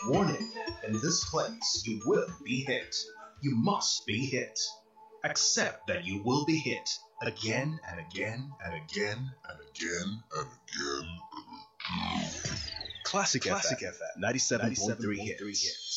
Warning, in this place you will be hit. You must be hit. Accept that you will be hit again and again and again and again and again. Classic FM 97.3 hits.